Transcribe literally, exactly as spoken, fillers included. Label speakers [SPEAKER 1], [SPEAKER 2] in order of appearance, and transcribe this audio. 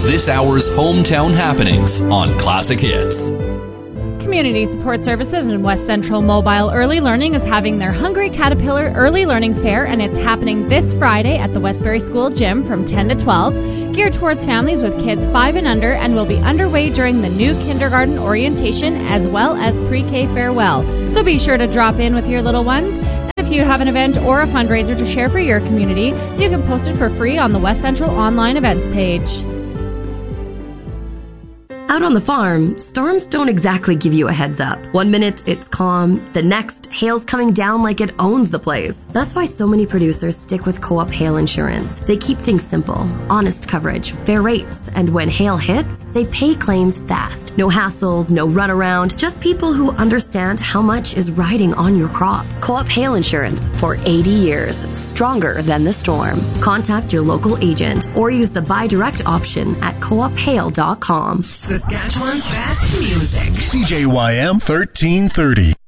[SPEAKER 1] this hour's hometown happenings on Classic Hits.
[SPEAKER 2] Community Support Services and West Central Mobile Early Learning is having their Hungry Caterpillar Early Learning Fair, and it's happening this Friday at the Westbury School Gym from ten to twelve, geared towards families with kids five and under, and will be underway during the new kindergarten orientation as well as pre-K farewell. So be sure to drop in with your little ones. And if you have an event or a fundraiser to share for your community, you can post it for free on the West Central online events page.
[SPEAKER 3] Out on the farm, storms don't exactly give you a heads up. One minute it's calm, the next hail's coming down like it owns the place. That's why so many producers stick with Co-op Hail Insurance. They keep things simple, honest coverage, fair rates, and when hail hits, they pay claims fast. No hassles, no runaround, just people who understand how much is riding on your crop. Co-op Hail Insurance for eighty years, stronger than the storm. Contact your local agent or use the buy direct option at co op hail dot com.
[SPEAKER 4] Saskatchewan's best music.
[SPEAKER 5] C J Y M thirteen thirty.